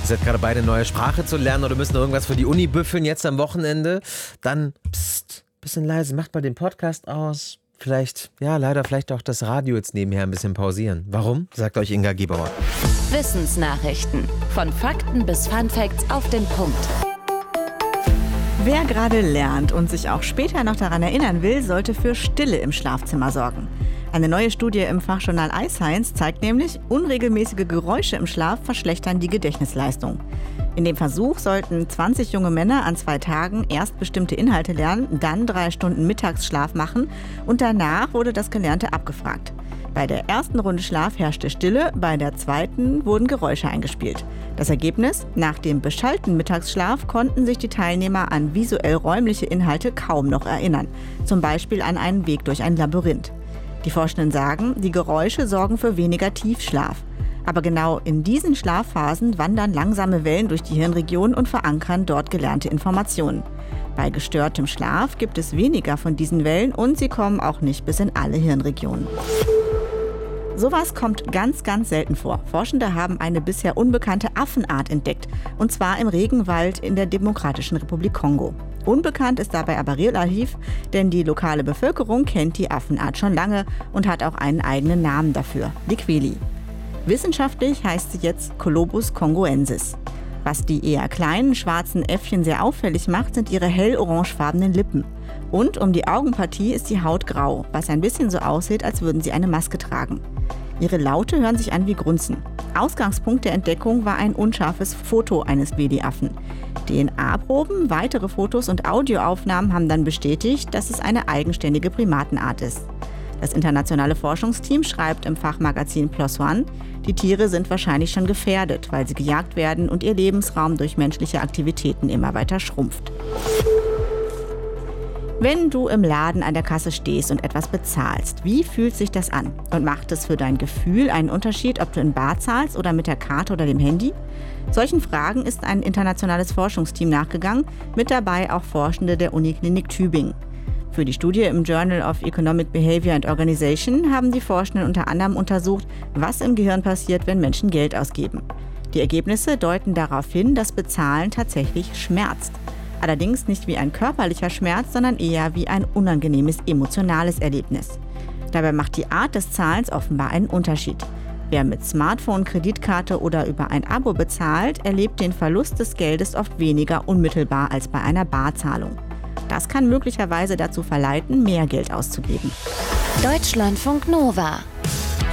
seid gerade beide eine neue Sprache zu lernen oder müssen irgendwas für die Uni büffeln jetzt am Wochenende, dann bisschen leise, macht mal den Podcast aus. Vielleicht auch das Radio jetzt nebenher ein bisschen pausieren. Warum? Sagt euch Inga Gebauer. Wissensnachrichten. Von Fakten bis Funfacts auf den Punkt. Wer gerade lernt und sich auch später noch daran erinnern will, sollte für Stille im Schlafzimmer sorgen. Eine neue Studie im Fachjournal iScience zeigt nämlich, unregelmäßige Geräusche im Schlaf verschlechtern die Gedächtnisleistung. In dem Versuch sollten 20 junge Männer an 2 Tagen erst bestimmte Inhalte lernen, dann 3 Stunden Mittagsschlaf machen und danach wurde das Gelernte abgefragt. Bei der ersten Runde Schlaf herrschte Stille, bei der zweiten wurden Geräusche eingespielt. Das Ergebnis? Nach dem beschallten Mittagsschlaf konnten sich die Teilnehmer an visuell-räumliche Inhalte kaum noch erinnern, zum Beispiel an einen Weg durch ein Labyrinth. Die Forschenden sagen, die Geräusche sorgen für weniger Tiefschlaf. Aber genau in diesen Schlafphasen wandern langsame Wellen durch die Hirnregion und verankern dort gelernte Informationen. Bei gestörtem Schlaf gibt es weniger von diesen Wellen und sie kommen auch nicht bis in alle Hirnregionen. Sowas kommt ganz, ganz selten vor. Forschende haben eine bisher unbekannte Affenart entdeckt, und zwar im Regenwald in der Demokratischen Republik Kongo. Unbekannt ist dabei aber relativ, denn die lokale Bevölkerung kennt die Affenart schon lange und hat auch einen eigenen Namen dafür, Liqueli. Wissenschaftlich heißt sie jetzt Colobus congoensis. Was die eher kleinen schwarzen Äffchen sehr auffällig macht, sind ihre hell-orangefarbenen Lippen. Und um die Augenpartie ist die Haut grau, was ein bisschen so aussieht, als würden sie eine Maske tragen. Ihre Laute hören sich an wie Grunzen. Ausgangspunkt der Entdeckung war ein unscharfes Foto eines Babyaffen. DNA-Proben, weitere Fotos und Audioaufnahmen haben dann bestätigt, dass es eine eigenständige Primatenart ist. Das internationale Forschungsteam schreibt im Fachmagazin PLOS ONE, die Tiere sind wahrscheinlich schon gefährdet, weil sie gejagt werden und ihr Lebensraum durch menschliche Aktivitäten immer weiter schrumpft. Wenn du im Laden an der Kasse stehst und etwas bezahlst, wie fühlt sich das an? Und macht es für dein Gefühl einen Unterschied, ob du in bar zahlst oder mit der Karte oder dem Handy? Solchen Fragen ist ein internationales Forschungsteam nachgegangen, mit dabei auch Forschende der Uniklinik Tübingen. Für die Studie im Journal of Economic Behavior and Organization haben die Forschenden unter anderem untersucht, was im Gehirn passiert, wenn Menschen Geld ausgeben. Die Ergebnisse deuten darauf hin, dass Bezahlen tatsächlich schmerzt. Allerdings nicht wie ein körperlicher Schmerz, sondern eher wie ein unangenehmes emotionales Erlebnis. Dabei macht die Art des Zahlens offenbar einen Unterschied. Wer mit Smartphone, Kreditkarte oder über ein Abo bezahlt, erlebt den Verlust des Geldes oft weniger unmittelbar als bei einer Barzahlung. Das kann möglicherweise dazu verleiten, mehr Geld auszugeben. Deutschlandfunk Nova